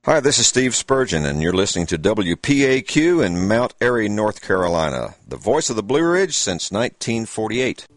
Hi, this is Steve Spurgeon, and you're listening to WPAQ in Mount Airy, North Carolina, the voice of the Blue Ridge since 1948.